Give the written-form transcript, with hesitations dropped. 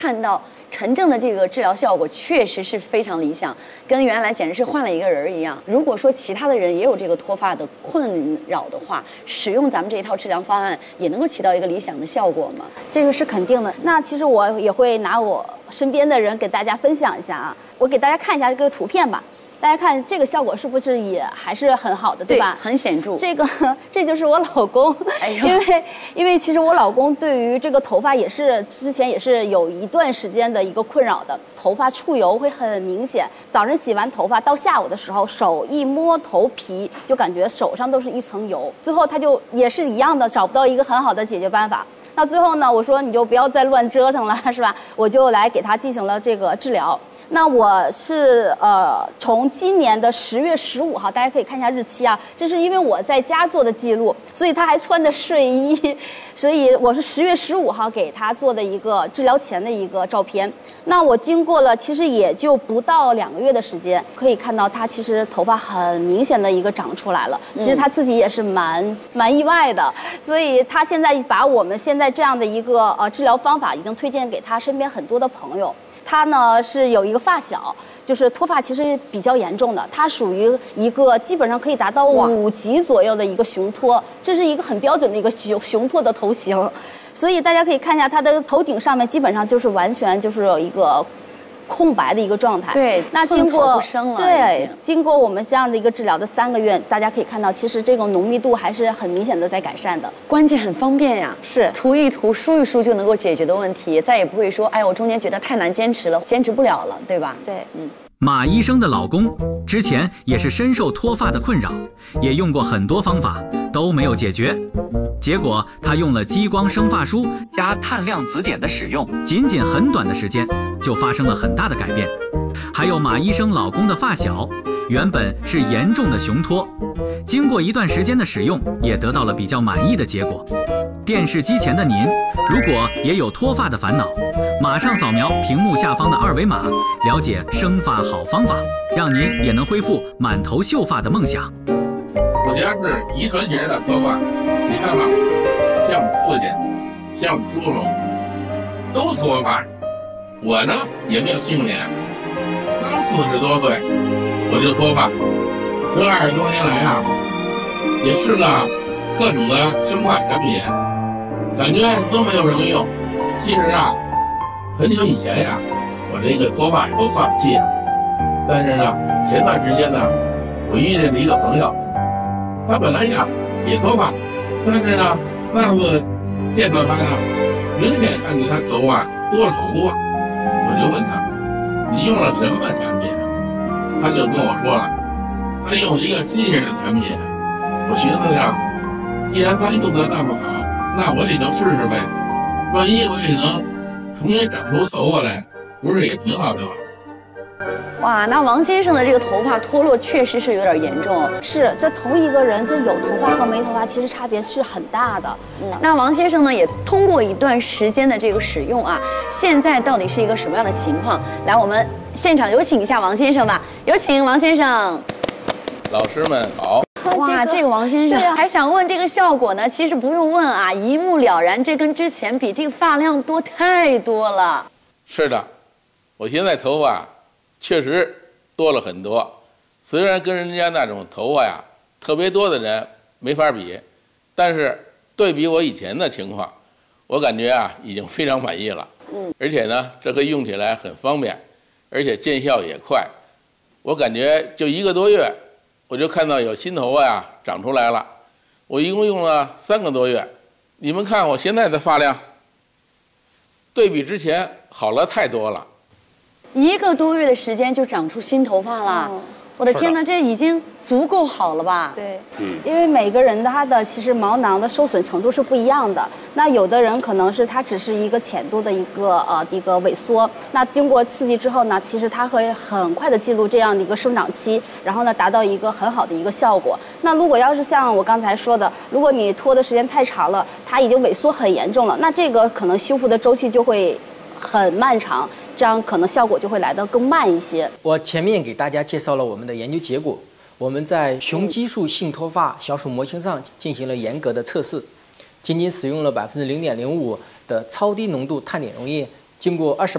看到陈正的这个治疗效果确实是非常理想，跟原来简直是换了一个人一样。如果说其他的人也有这个脱发的困扰的话，使用咱们这一套治疗方案也能够起到一个理想的效果吗？ 这个是肯定的。那其实我也会拿我身边的人给大家分享一下啊，我给大家看一下这个图片吧。大家看这个效果是不是也还是很好的，对吧？ 很显著。 这就是我老公，因为其实我老公对于这个头发也是之前也是有一段时间的一个困扰的，头发出油会很明显。早上洗完头发到下午的时候，手一摸头皮就感觉手上都是一层油。最后他就也是一样的，找不到一个很好的解决办法。那最后呢，我说你就不要再乱折腾了，是吧？我就来给他进行了这个治疗。那我是从今年的10月15号，大家可以看一下日期啊，这是因为我在家做的记录，所以他还穿着睡衣，所以我是10月15号给他做的一个治疗前的一个照片。那我经过了其实也就不到2个月的时间，可以看到他其实头发很明显的一个长出来了，其实他自己也是蛮意外的，所以他现在把我们现在这样的一个治疗方法已经推荐给他身边很多的朋友。他呢是有一个发小，就是脱发其实比较严重的，他属于一个基本上可以达到5级左右的一个雄脱，这是一个很标准的一个雄脱的头型，所以大家可以看一下他的头顶上面基本上就是完全就是有一个空白的一个状态。 对， 那经过经过我们这样的一个治疗的3个月，大家可以看到，其实这种浓密度还是很明显的在改善的。 关键很方便呀， 是涂一涂、梳一梳就能够解决的问题，再也不会说，哎，我中间觉得太难坚持了，坚持不了了，对吧？ 对， 马医生的老公之前也是深受脱发的困扰，也用过很多方法都没有解决。结果他用了激光生发梳加碳量子碘的使用，仅很短的时间就发生了很大的改变。还有马医生老公的发小，原本是严重的雄脱，经过一段时间的使用，也得到了比较满意的结果。电视机前的您，如果也有脱发的烦恼，马上扫描屏幕下方的2维码，了解生发好方法，让您也能恢复满头秀发的梦想。 我家是遗传型的脱发，你看吧，像父亲，像叔叔，都脱发。我呢也没有幸免，刚40多岁我就脱发，这20多年来啊，也试了各种的生发产品，感觉都没有什么用。其实啊，很久以前呀，我这个脱发也都放弃了。但是呢，前段时间呢，我遇见了一个朋友，他本来呀也脱发，但是呢，那次见到他呢，明显看见他头发多了好多。我就问他，你用了什么产品？他就跟我说了，他用一个新型的产品。我寻思着，既然他用的那么好，那我也就试试呗。万一我也能重新长出头发来，不是也挺好的吗？ 哇，那王先生的这个头发脱落确实是有点严重。 是，这同一个人，就是有头发和没头发，其实差别是很大的。 那王先生呢，也通过一段时间的这个使用啊，现在到底是一个什么样的情况？来，我们现场有请一下王先生吧，有请王先生。 老师们好。 哇，这个王先生还想问这个效果呢？其实不用问啊，一目了然，这跟之前比，这个发量多太多了。 是的，我现在头发确实多了很多，虽然跟人家那种头发呀特别多的人没法比，但是对比我以前的情况，我感觉啊已经非常满意了。而且呢，这个用起来很方便，而且见效也快。我感觉就1个多月，我就看到有新头发呀长出来了。我一共用了3个多月，你们看我现在的发量，对比之前好了太多了。 1个多月的时间就长出新头发了，我的天哪，这已经足够好了吧？ 对，因为每个人他的其实毛囊的受损程度是不一样的。那有的人可能是他只是一个浅度的一个萎缩，那经过刺激之后呢，其实它会很快的进入这样的一个生长期，然后呢达到一个很好的一个效果。那如果要是像我刚才说的，如果你拖的时间太长了，它已经萎缩很严重了，那这个可能修复的周期就会很漫长。这样可能效果就会来得更慢一些。 我前面给大家介绍了我们的研究结果，我们在雄激素性脱发小鼠模型上进行了严格的测试，仅使用了0.05%的超低浓度碳碘溶液，经过28